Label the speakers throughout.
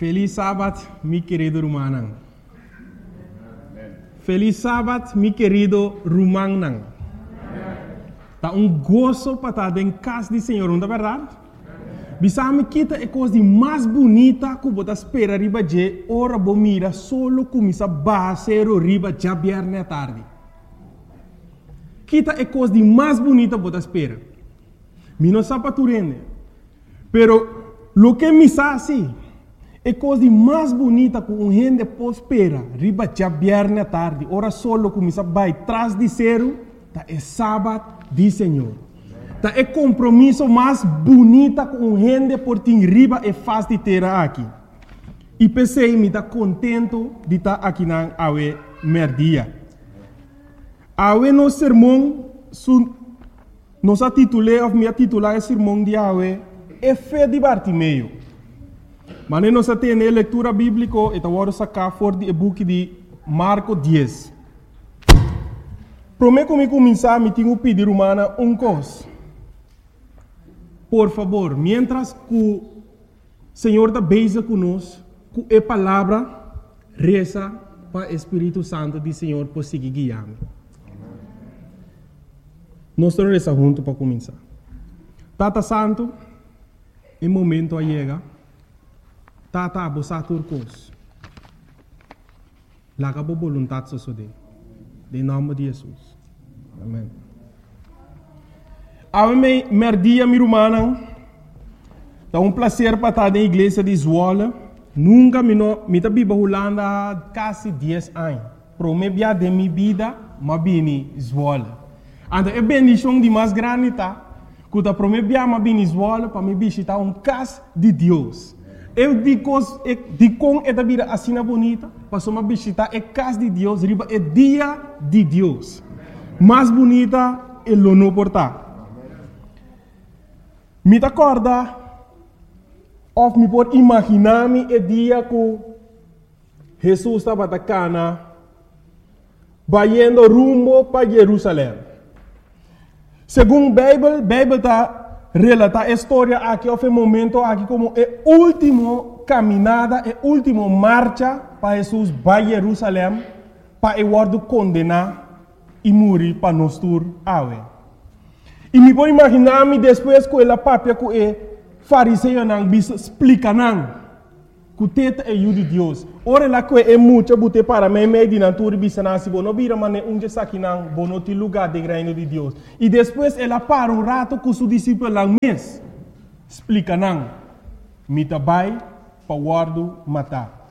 Speaker 1: Feliz sábado, mi querido Rumanang. Feliz sábado, mi querido Rumanang. Tá gozo para estar em casa do Senhor, não é verdade? Bisame kita é coisa mais bonita que você espera riba de hora bomira solo começa basero riba já viernes à tarde. Kita é coisa mais bonita que você espera. Mi não sabe tu rende. Pero lo que me sabe é coisa mais bonita que gente pode esperar riba já viernes à tarde. Hora solo começa vai trás de zero, tá é sábado do Senhor. Tá é compromisso mais bonita com gente por ter riba é fácil de ter aqui. E pensei me tá contento de estar aqui na awe merdia. Awe no sermão nossa titulei of minha titular sermão de awe é fé de Bartimeu. Mas nós tem a leitura bíblica e tá vou sacar fora do book de Marcos 10. Prometo me começar me tenho pedir humana coisa. Por favor, mientras que o Senhor está beija conosco, com a palavra, reza para o Espírito Santo do Senhor por seguir guiando. Nós vamos rezar junto para começar. Tata Santo, em momento chega, Tata abusar turcos. Laga a vontade sosode. Em nome de Jesus. Amém. Ave merdia mi rumana, é prazer para estar na igreja de Zwolle. Nunca me tá biba Holanda quase 10 anos. Promebia de minha vida, mas bem Zwolle. Anda é bendição de mais grande tá. Quando promebia mas bem Zwolle para me visitar casa de Deus. Eu digo com esta vida assim bonita, para me visitar a casa de Deus, riba é dia de Deus. Mais bonita é o não portar. Me acorda, ou me pode imaginar-me o dia que Jesus estava na cana, indo rumo para Jerusalém. Segundo a Bíblia está relata a história aqui, houve um momento aqui como a última caminhada, a última marcha para Jesus para Jerusalém, para o wordo condenar e morrer para nós tur awe. E me pode imaginar-me depois que ela papia que o fariseu não explica não que o teta é o de Deus. Ora lá que é muito bote para mim meio de natura bisana se não vira mas onde está aqui não bono te lugar de reino de Deus. E depois ela para rato com seu discípulo lá mês explica não me tabai para guardo matar.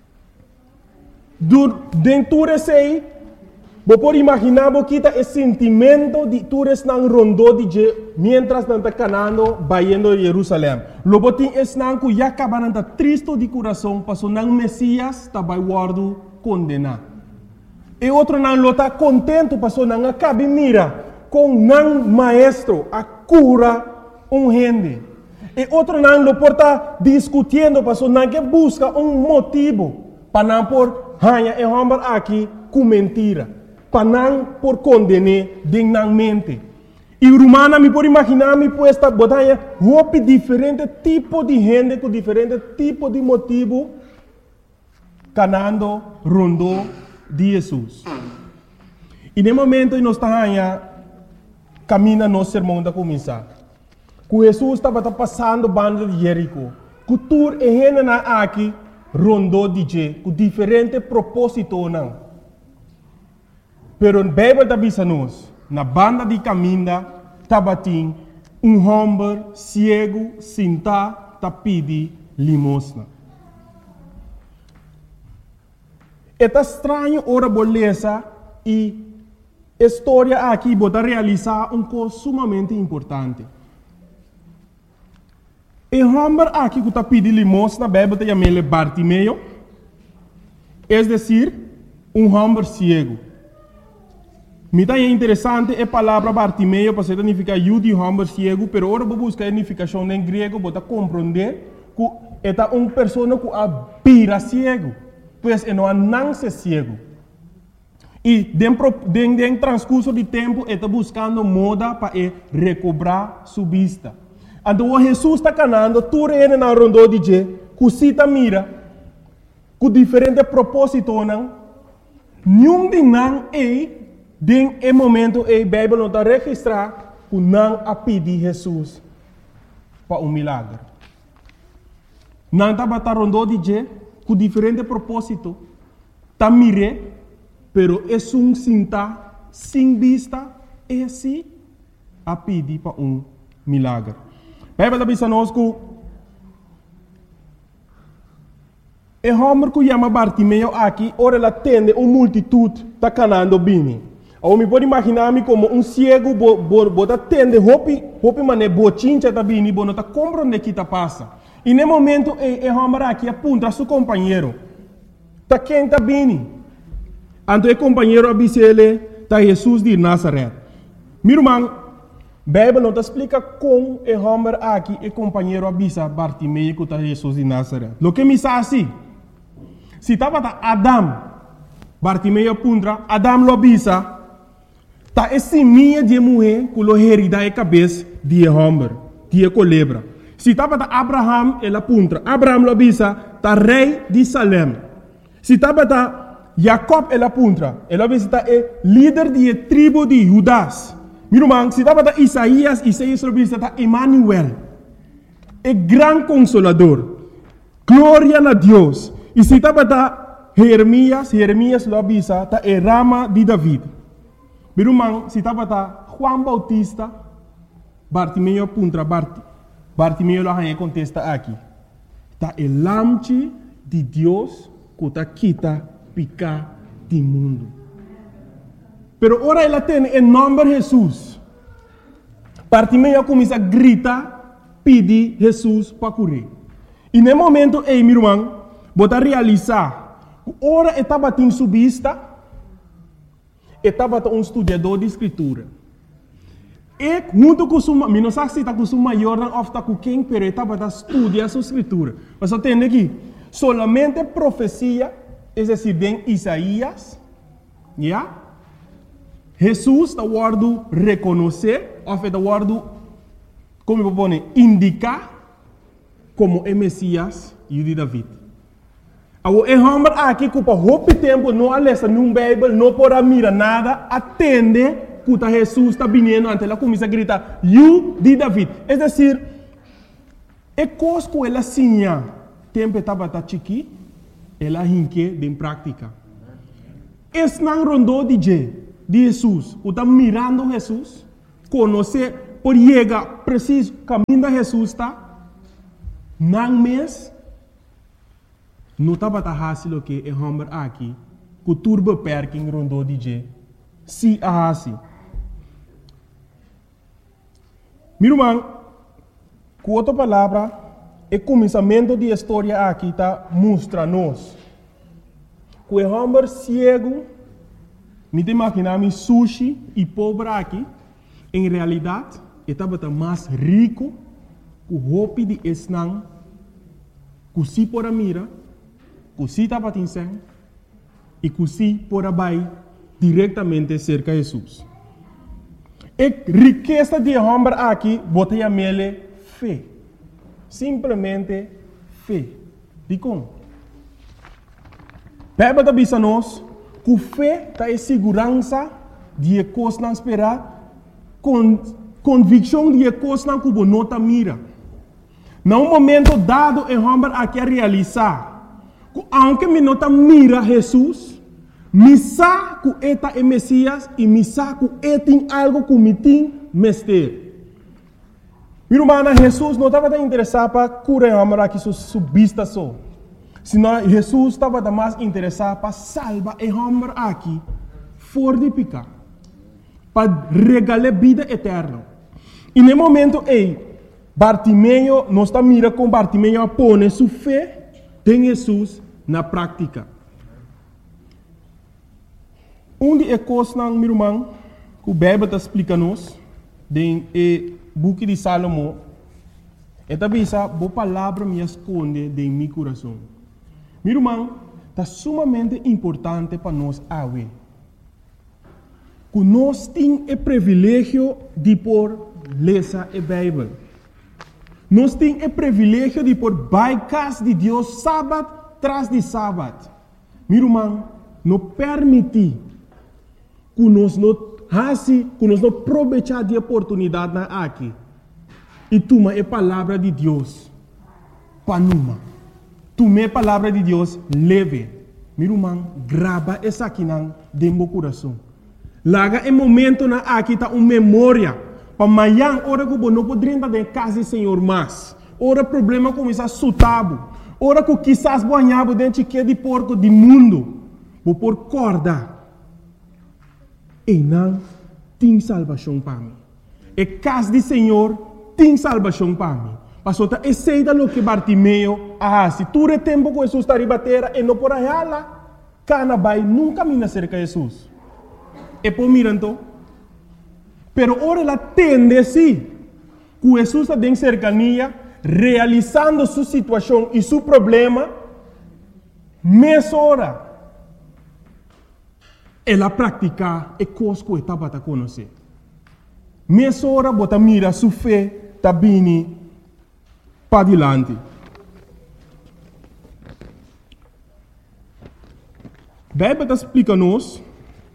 Speaker 1: Dentro sei vou por imaginar que o sentimento de todos não rondou de mientras não está canando indo a Jerusalém. Logo tem esse não que já acaba não está triste de coração, passou não Messias está vai guardo condenar. E outro não está contente, passou não acaba mira com não maestro a cura gente. E outro não lo porta discutindo, passou não que busca motivo para não por hanha e homem aqui com mentira. Para não por condenar dignamente. E Romana me pode imaginar me puesta botanha roupa diferente tipo de gente com diferente tipo de motivo canando rondou de Jesus. E no momento nós estamos caminha nosso sermão da começar. Que Jesus estava passando banda de Jerico. Que tur e gente na aqui rondou de je com diferente propósito não. Pero a Bíblia está dizendo na banda de caminho, tabatim, homem cego, sentado, tá pedi limosna. É estranho ora beleza e a história aqui pode realizar coisa sumamente importante. O homem aqui que está pedindo limosna, a Bíblia está chamando Bartimeu, é decir, homem cego. Me é interessante a palavra Bartimeu para significar de homem cego, pero agora vou buscar a significação em grego para compreender que é uma pessoa que apira cego, pois não nasce cego. E dentro transcurso de tempo está buscando moda para recobrar sua vista. Então Jesus está canando, tu reina na rondô de je, cusita mira, com diferente propósito, não? Nenhum de não den e momento a Bíblia não está registrar que não a pedir Jesus para milagre. Não está batendo de je com diferente propósito. Está mire, pero é sinta, sem vista, é assim a pedir para milagre. A Bíblia diz a nós que o homem que chama Bartimeu aqui, ora ela tende uma multitude está canando bem. Eu me pode imaginar-me como cego, bota tende, hopi mané, bochincha tá bem, não está compreendendo o que está passa. E no momento, o homem aqui aponta a seu companheiro. Está quem está bem. Então o companheiro avisa ele, está Jesus de Nazaré. Meu irmão, a Bíblia não explica como o homem aqui, o companheiro avisa Bartimeu que está Jesus de Nazaré. O que me diz assim? Se estava Adam, Bartimeu apunta, Adam lo avisa, está esse minha de mulher que lo herida a cabeça de homem, de culebra. Se estava Abraham, ele apunta, Abraham lo avisa, está rei de Salem. Se estava Jacob, ele apunta, ele avisa, está líder da tribo de Judas. Meu irmão, se estava Isaías lo avisa, está Emmanuel, o grande consolador. Glória a Deus. E se estava Jeremias lo avisa, está a rama de David. Meu irmão, se estava Juan Bautista, Bartimeu apunta, Bartimeu lo contesta aqui. Está o lamche de Deus que está quita picar do mundo. Pero ora ela tem o nome de Jesus. Bartimeu começa a gritar, pedir Jesus para curar. E no momento, meu irmão, bota realizar, ora estava em sua vista, estava estudador de escritura. E junto com sua, não sei se está com sua maior ou está com quem, mas estava estudando sua escritura. Mas eu tenho aqui, solamente profecia, é decir, em Isaías, Jesus está guardando reconhecer, ou está guardando, como eu vou dizer, indicar como é Messias e de David. O homem aqui que por muito tempo não lê num Bíblia, não pode mirar nada, atende que Jesus está vindo, ante ela começa a gritar, "You de David". É decir, é coisa que ela sinha, tempo estava chiqui, ela hinque de prática. Esse não rondou de Jesus, que está mirando Jesus, conhecer, por chegar preciso, caminho de Jesus está, não mês, não estava fácil o que o homem aqui, que turbo perking rondou de se a assim. Meu irmão, com outra palavra, o começamento da história aqui está mostra-nos que o homem cego, me imaginar sushi e pobre aqui, em realidade, estava mais rico que o roupa de esnang, que se por a mira, que se estava tinseng, e que se por a bai diretamente cerca de Jesus. A riqueza de homem aqui, botei a mele fé. Simplesmente fé. De como? Bíblia está dizendo nós que fé está em segurança de coisas não esperar, convicção de coisas não que não está mira. Num momento dado, o homem aqui a realizar, que aunque me não está mira Jesus, me sabe que está é Messias e me sabe que tem algo que me tem mestre. Meu irmão, Jesus não estava interessado para curar o homem aqui sua vista só. Senão Jesus estava mais interessado para salvar o homem aqui fora de pecar, para regalar vida eterna. E no momento Bartimeu, não está mirando com Bartimeu a pôr sua fé em Jesus na prática. Onde é coisa, meu irmão, que o Bíblia está explicando-nos, no book de Salomão, é também essa boa palavra me esconde em meu coração. Meu irmão, está sumamente importante para nós agora. Que nós temos o privilégio de por ler a Bíblia. Nós temos o privilégio de por baixar de Deus sábado tras de sábado. Meu irmão, não permite que nós não aproveitar de oportunidade aqui. E toma a palavra de Deus para numa. Toma a palavra de Deus leve. Meu irmão, grava essa aqui dentro do coração. Laga em momento na aqui tá uma memória. Para amanhã, hora que não poderia estar em casa do Senhor mais. Ora problema começa a sutabo. Ora que quizás banhava dentro de porco do mundo. Vou por corda. E não tem salvação para mim. E casa do Senhor tem salvação para mim. Pastor, aceita o que Bartimeu se tu é tempo que Jesus está ribatera e não por aí lá, cana vai nunca mina cerca de Jesus. E por mirando, pero ora ela tende sim, que Jesus está em cercania, realizando sua situação e seu problema, mais hora. Ela pratica e coisa que estava a conhecer. Mais hora, bota mira sua fé, está bem para adiante. Bíblia está explicando-nos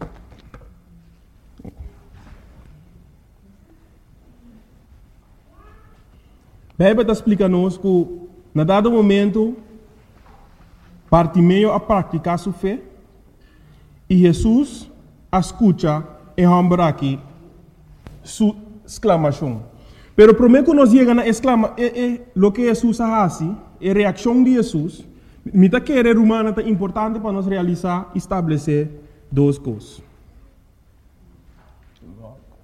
Speaker 1: que, na dado momento, Bartimeu a praticar sua fé e Jesus escuta e rambra aqui sua exclamação. Pero primeiro que nós chegamos a exclamar, o que Jesus faz, a reação de Jesus, me está querendo humana é importante para nós realizar, estabelecer duas coisas.